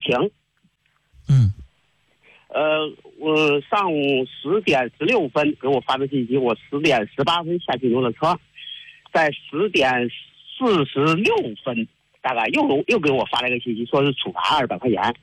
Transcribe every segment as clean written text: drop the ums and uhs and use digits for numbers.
停。我上午10点16分给我发的信息，我10点18分下去挪的车，在10点46分大概又给我发了一个信息，说是处罚200块钱。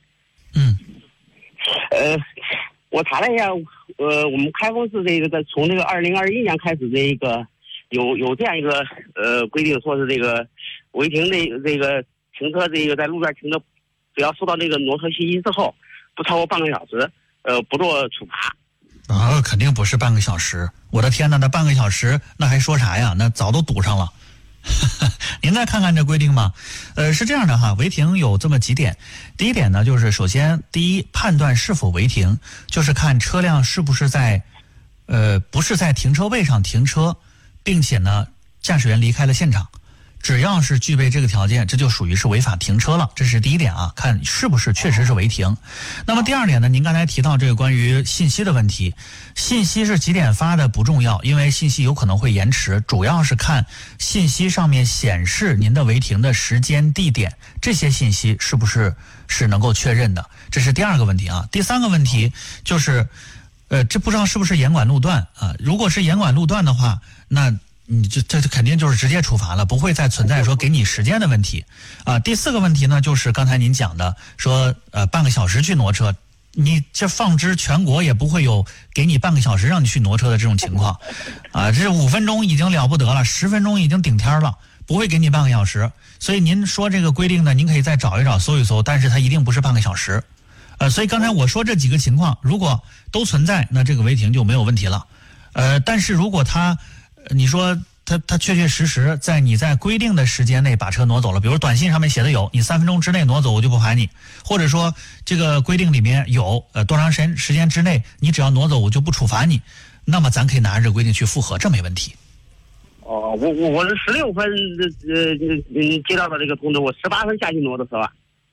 我查了一下，我们开封市这个从这个2021年开始，这个有这样一个规定，说是这个违停这个停车这个在路边停车，只要收到这个挪车信息之后，不超过半个小时，不做处罚。 啊，肯定不是半个小时！我的天哪，那半个小时那还说啥呀？那早都堵上了。您再看看这规定吧。是这样的哈，违停有这么几点。第一点呢，就是首先第一，判断是否违停，就是看车辆是不是在不是在停车位上停车，并且呢驾驶员离开了现场。只要是具备这个条件，这就属于是违法停车了，这是第一点啊，看是不是确实是违停。那么第二点呢，您刚才提到这个关于信息的问题，信息是几点发的不重要，因为信息有可能会延迟，主要是看信息上面显示您的违停的时间、地点，这些信息是不是能够确认的，这是第二个问题啊。第三个问题就是，这不知道是不是严管路段啊？如果是严管路段的话，那你这肯定就是直接处罚了，不会再存在说给你时间的问题啊。第四个问题呢，就是刚才您讲的说半个小时去挪车，你这放之全国也不会有给你半个小时让你去挪车的这种情况啊。这5分钟已经了不得了，10分钟已经顶天了，不会给你半个小时。所以您说这个规定呢，您可以再找一找搜一搜，但是它一定不是半个小时。所以刚才我说这几个情况如果都存在，那这个违停就没有问题了。但是如果你说他确确实实你在规定的时间内把车挪走了，比如短信上面写的有你3分钟之内挪走我就不罚你，或者说这个规定里面有多长时间之内你只要挪走我就不处罚你，那么咱可以拿着这个规定去复核，这没问题。 我是16分接到的这个通知，我18分下去挪的车吧。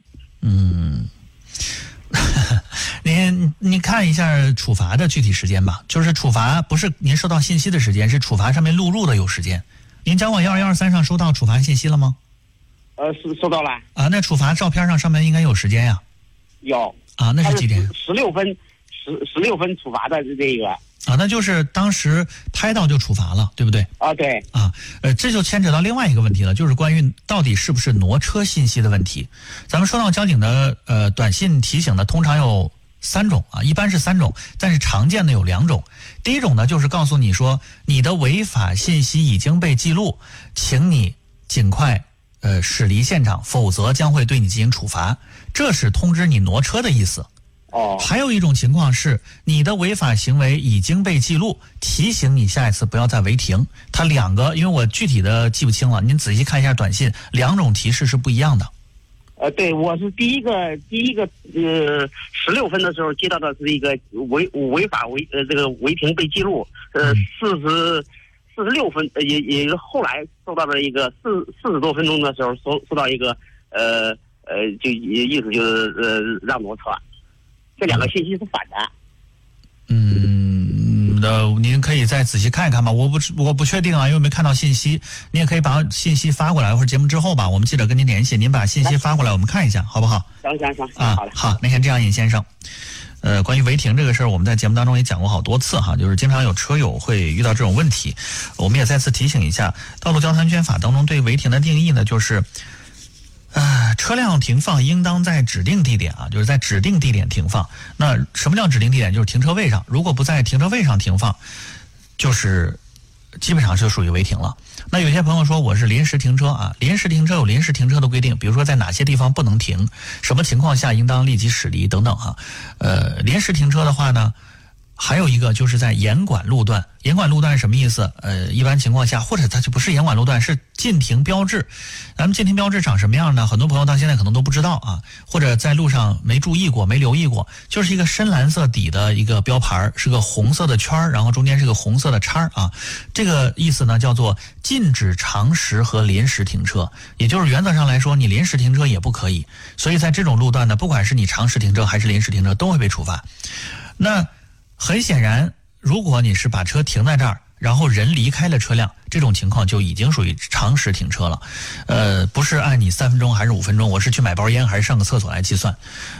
您看一下处罚的具体时间吧，就是处罚不是您收到信息的时间，是处罚上面录入的有时间。您交管12123上收到处罚信息了吗？收到了。啊，那处罚照片上面应该有时间呀。有。啊，那是几点？16分处罚的这个。啊，那就是当时拍到就处罚了，对不对？啊，对。啊，这就牵扯到另外一个问题了，就是关于到底是不是挪车信息的问题。咱们收到交警的短信提醒呢，通常有3种啊，一般是3种，但是常见的有2种。第一种呢，就是告诉你说你的违法信息已经被记录，请你尽快驶离现场，否则将会对你进行处罚，这是通知你挪车的意思。还有一种情况是你的违法行为已经被记录，提醒你下一次不要再违停。它2个，因为我具体的记不清了，您仔细看一下短信，2种提示是不一样的。对，我是第一个16分的时候接到的是一个违法这个违停被记录，46分也是后来收到的一个40多分钟的时候收到一个就意思就是让挪车。这2个信息是反的。您可以再仔细看一看吧，我不确定啊，因为没看到信息。你也可以把信息发过来，或者节目之后吧，我们记者跟您联系，您把信息发过来，我们看一下，好不好？行啊，好嘞。好，那先这样，尹先生。关于违停这个事儿，我们在节目当中也讲过好多次哈，就是经常有车友会遇到这种问题，我们也再次提醒一下，《道路交通安全法》当中对违停的定义呢，就是车辆停放应当在指定地点啊，就是在指定地点停放。那什么叫指定地点？就是停车位上。如果不在停车位上停放，就是基本上是属于违停了。那有些朋友说我是临时停车啊，临时停车有临时停车的规定，比如说在哪些地方不能停，什么情况下应当立即驶离等等哈。临时停车的话呢，还有一个就是在严管路段。严管路段是什么意思？一般情况下，或者它就不是严管路段，是禁停标志。咱们禁停标志长什么样呢？很多朋友到现在可能都不知道啊，或者在路上没注意过、没留意过，就是一个深蓝色底的一个标牌，是个红色的圈，然后中间是个红色的叉啊。这个意思呢叫做禁止常时和临时停车，也就是原则上来说，你临时停车也不可以。所以在这种路段呢，不管是你常时停车还是临时停车，都会被处罚。那很显然，如果你是把车停在这儿，然后人离开了车辆，这种情况就已经属于常时停车了。不是按你3分钟还是5分钟，我是去买包烟还是上个厕所来计算。